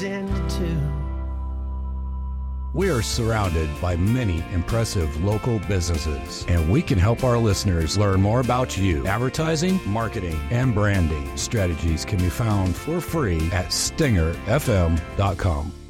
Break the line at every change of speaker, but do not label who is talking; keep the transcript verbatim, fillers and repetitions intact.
turns into two.
We are surrounded by many impressive local businesses, and we can help our listeners learn more about you. Advertising, marketing, and branding strategies can be found for free at stinger f m dot com.